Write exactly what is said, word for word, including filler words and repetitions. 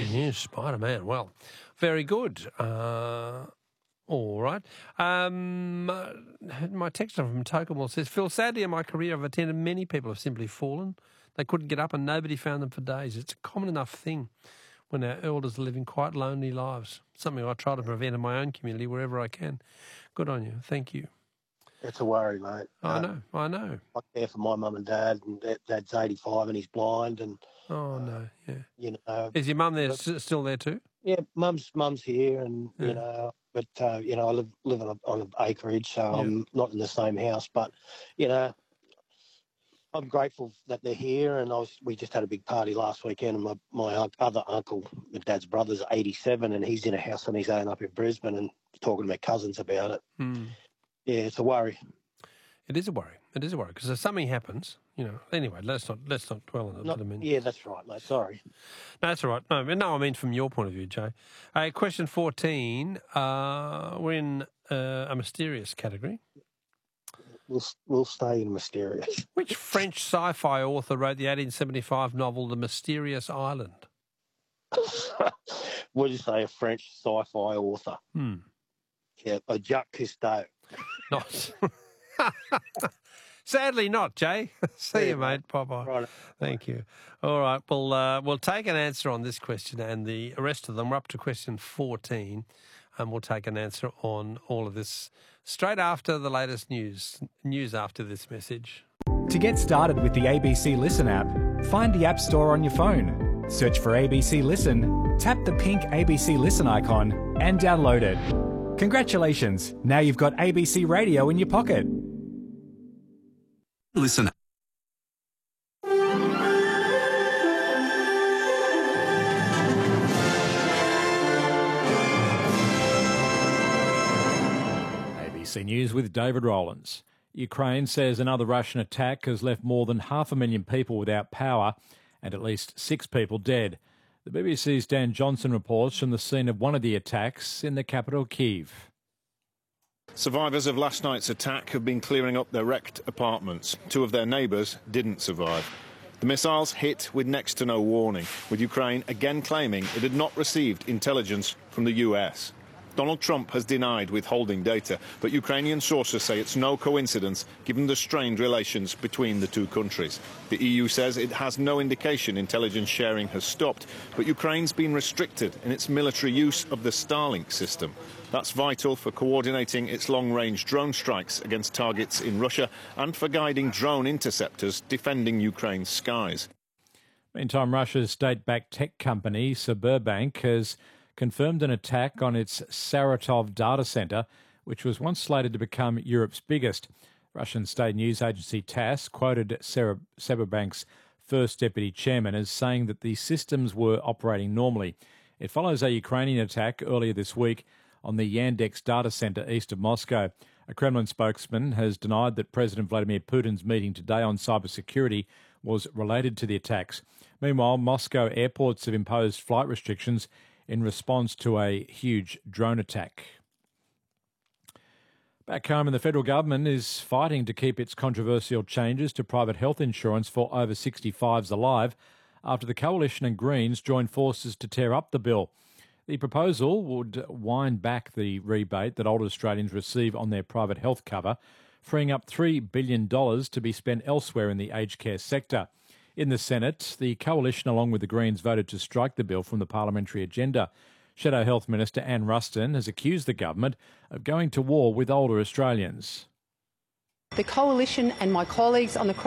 Yeah, Spider-Man. Well, very good. Uh, all right. Um, uh, my texter from Tokemore says, Phil, sadly in my career I've attended many people have simply fallen. They couldn't get up and nobody found them for days. It's a common enough thing when our elders are living quite lonely lives, something I try to prevent in my own community wherever I can. Good on you. Thank you. It's a worry, mate. I um, know, I know. I care for my mum and dad, and dad, dad's eighty-five and he's blind, and Oh, uh, no, yeah. you know. Is your mum there, but, s- still there too? Yeah, mum's mum's here, and Yeah. you know, but uh, you know, I live live on, a, on an acreage, so Yeah. I'm not in the same house. But you know, I'm grateful that they're here, and I was, we just had a big party last weekend, and my my un- other uncle, my dad's brother's eighty-seven, and he's in a house on his own up in Brisbane, and talking to my cousins about it. Mm. Yeah, it's a worry. It is a worry. It is a worry because if something happens, you know. Anyway, let's not let's not dwell on it. Not, but I mean, yeah, that's right, mate. Sorry. no, that's all right. No, no, I mean from your point of view, Jay. Uh, question fourteen. Uh, we're in uh, a mysterious category. We'll we'll stay in mysterious. Which French sci-fi author wrote the eighteen seventy-five novel *The Mysterious Island*? What did you say? A French sci-fi author? Hmm. Yeah, a Jacques Cousteau. Not. Sadly not, Jay. See Yeah, you, mate. mate. Bye-bye. Right. Thank you. All right, well, uh, we'll take an answer on this question and the rest of them. We're up to question fourteen, and we'll take an answer on all of this straight after the latest news. News after this message. To get started with the A B C Listen app, find the App Store on your phone. Search for A B C Listen, tap the pink A B C Listen icon, and download it. Congratulations, now you've got A B C Radio in your pocket. Listen. A B C News with David Rowlands. Ukraine says another Russian attack has left more than half a million people without power and at least six people dead. The B B C's Dan Johnson reports from the scene of one of the attacks in the capital, Kyiv. Survivors of last night's attack have been clearing up their wrecked apartments. Two of their neighbours didn't survive. The missiles hit with next to no warning, with Ukraine again claiming it had not received intelligence from the U S. Donald Trump has denied withholding data, but Ukrainian sources say it's no coincidence given the strained relations between the two countries. The E U says it has no indication intelligence sharing has stopped, but Ukraine's been restricted in its military use of the Starlink system. That's vital for coordinating its long-range drone strikes against targets in Russia and for guiding drone interceptors defending Ukraine's skies. Meantime, Russia's state-backed tech company Sberbank has confirmed an attack on its Saratov data centre, which was once slated to become Europe's biggest. Russian state news agency TASS quoted Sberbank's first deputy chairman as saying that the systems were operating normally. It follows a Ukrainian attack earlier this week on the Yandex data centre east of Moscow. A Kremlin spokesman has denied that President Vladimir Putin's meeting today on cybersecurity was related to the attacks. Meanwhile, Moscow airports have imposed flight restrictions in response to a huge drone attack. Back home, and the federal government is fighting to keep its controversial changes to private health insurance for over sixty-fives alive after the Coalition and Greens joined forces to tear up the bill. The proposal would wind back the rebate that older Australians receive on their private health cover, freeing up three billion dollars to be spent elsewhere in the aged care sector. In the Senate, the Coalition, along with the Greens, voted to strike the bill from the parliamentary agenda. Shadow Health Minister Anne Ruston has accused the government of going to war with older Australians. The Coalition and my colleagues on the